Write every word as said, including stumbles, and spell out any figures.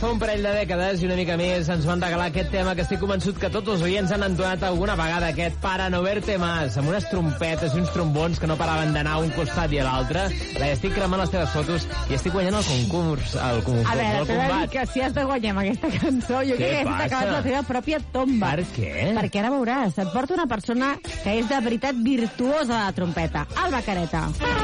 fa un parell de dècades i una mica més ens van regalar aquest tema que estic convençut que tots els oients han entonat alguna vegada, aquest Para no verte más, amb unes trompetes i uns trombons que no paraven d'anar a un costat i a l'altre. Lai, estic cremant les teves fotos i estic guanyant el concurs, el concurs, A veure, el t'he de dir combat. que si has de guanyar amb aquesta cançó, jo Què crec que has passa? acabat la teva pròpia tomba. Per què? Perquè ara veuràs, et porta una persona que és de veritat virtuosa de la trompeta, Alba Careta.